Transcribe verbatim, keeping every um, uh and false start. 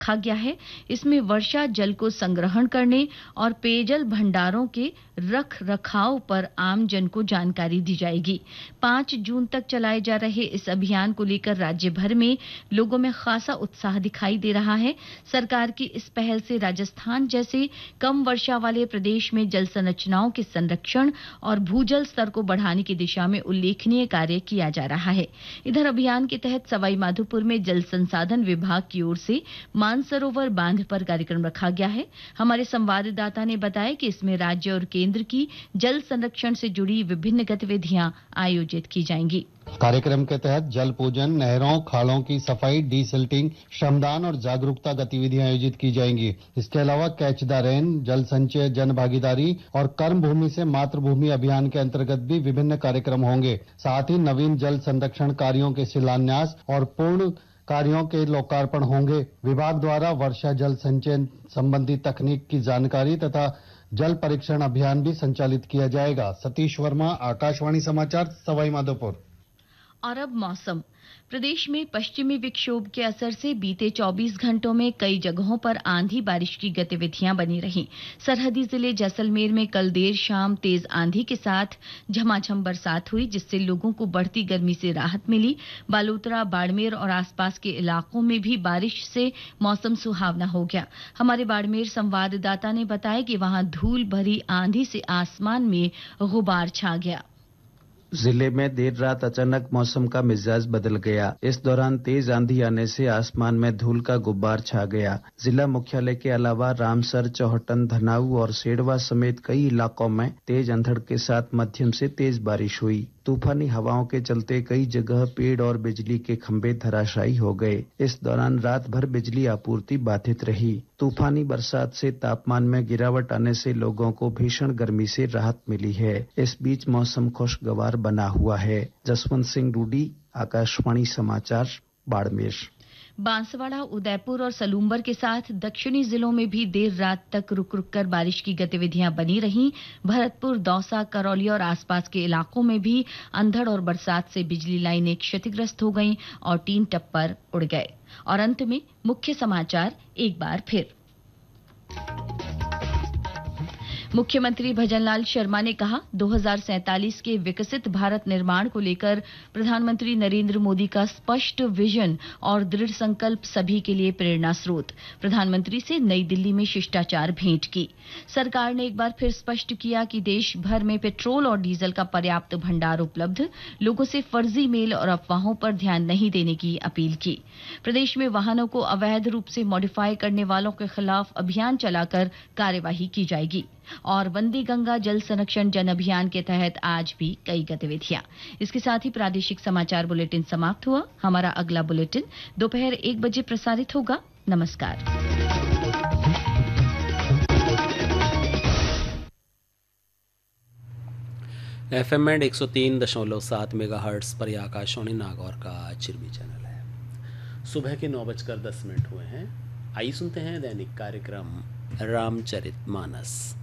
रखा गया है। इसमें वर्षा जल को संग्रहण करने और पेयजल भंडारों के रख रखाव पर आम जन को जानकारी दी जाएगी। पाँच जून तक चलाए जा रहे इस अभियान को लेकर राज्य भर में लोगों में खासा उत्साह दिखाई दे रहा है। सरकार की इस पहल से राजस्थान जैसे कम वर्षा वाले प्रदेश में जल संरचनाओं के संरक्षण और भूजल स्तर को बढ़ाने की दिशा में उल्लेखनीय कार्य किया जा रहा है। इधर अभियान के तहत सवाई माधोपुर में जल संसाधन विभाग की ओर से मानसरोवर बांध पर कार्यक्रम रखा गया है। हमारे संवाददाता ने बताया कि इसमें राज्य और केंद्र की जल संरक्षण से जुड़ी विभिन्न गतिविधियां आयोजित की जाएंगी। कार्यक्रम के तहत जल पूजन, नहरों, खालों की सफाई, डीसिल्टिंग, श्रमदान और जागरूकता गतिविधियां आयोजित की जाएंगी। इसके अलावा कैच द रेन, जल संचय, जन भागीदारी और कर्म भूमि से मातृभूमि अभियान के अंतर्गत भी विभिन्न कार्यक्रम होंगे। साथ ही नवीन जल संरक्षण कार्यों के शिलान्यास और पूर्ण कार्यों के लोकार्पण होंगे। विभाग द्वारा वर्षा जल संचयन संबंधी तकनीक की जानकारी तथा जल परीक्षण अभियान भी संचालित किया जाएगा। सतीश वर्मा, आकाशवाणी समाचार, सवाई माधोपुर। और अब मौसम। प्रदेश में पश्चिमी विक्षोभ के असर से बीते चौबीस घंटों में कई जगहों पर आंधी बारिश की गतिविधियां बनी रहीं। सरहदी जिले जैसलमेर में कल देर शाम तेज आंधी के साथ झमाझम बरसात हुई, जिससे लोगों को बढ़ती गर्मी से राहत मिली। बालोतरा, बाड़मेर और आसपास के इलाकों में भी बारिश से मौसम सुहावना हो गया। हमारे बाड़मेर संवाददाता ने बताया कि वहां धूल भरी आंधी से आसमान में गुबार छा गया। जिले में देर रात अचानक मौसम का मिजाज बदल गया। इस दौरान तेज आंधी आने से आसमान में धूल का गुब्बार छा गया। जिला मुख्यालय के अलावा रामसर, चौहटन, धनाऊ और सेडवा समेत कई इलाकों में तेज अंधड़ के साथ मध्यम से तेज बारिश हुई। तूफानी हवाओं के चलते कई जगह पेड़ और बिजली के खंभे धराशायी हो गए। इस दौरान रात भर बिजली आपूर्ति बाधित रही। तूफानी बरसात से तापमान में गिरावट आने से लोगों को भीषण गर्मी से राहत मिली है। इस बीच मौसम खुशगवार बना हुआ है। जसवंत सिंह रूडी, आकाशवाणी समाचार, बाड़मेर। बांसवाड़ा, उदयपुर और सलूंबर के साथ दक्षिणी जिलों में भी देर रात तक रुक रुक कर बारिश की गतिविधियां बनी रहीं। भरतपुर, दौसा, करौली और आसपास के इलाकों में भी अंधड़ और बरसात से बिजली लाइनें क्षतिग्रस्त हो गईं और टीन टप्पर उड़ गए। और अंत में मुख्य समाचार एक बार फिर। मुख्यमंत्री भजनलाल शर्मा ने कहा, दो हज़ार सैंतालीस के विकसित भारत निर्माण को लेकर प्रधानमंत्री नरेंद्र मोदी का स्पष्ट विजन और दृढ़ संकल्प सभी के लिए प्रेरणा स्रोत। प्रधानमंत्री से नई दिल्ली में शिष्टाचार भेंट की। सरकार ने एक बार फिर स्पष्ट किया कि देश भर में पेट्रोल और डीजल का पर्याप्त भंडार उपलब्ध। लोगों से फर्जी मेल और अफवाहों पर ध्यान नहीं देने की अपील की। प्रदेश में वाहनों को अवैध रूप से मॉडिफाई करने वालों के खिलाफ अभियान चलाकर कार्यवाही की जाएगी। और वंदे गंगा जल संरक्षण जन अभियान के तहत आज भी कई गतिविधियां। इसके साथ ही प्रादेशिक समाचार बुलेटिन समाप्त हुआ। हमारा अगला बुलेटिन दोपहर एक बजे प्रसारित होगा। नमस्कार। एफएम बैंड एक सौ तीन दशमलव सात मेगाहर्ट्ज पर यह आकाशवाणी नागौर का चिरबी चैनल है। सुबह के नौ बजकर दस मिनट हुए हैं। आइए सुनते हैं दैनिक कार्यक्रम रामचरितमानस।